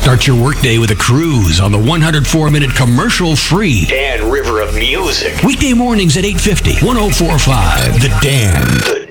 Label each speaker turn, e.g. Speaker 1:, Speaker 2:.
Speaker 1: Start your workday with a cruise on the 104-minute commercial-free Dan River of music. Weekday mornings at 8:50, 104.5, The Dan.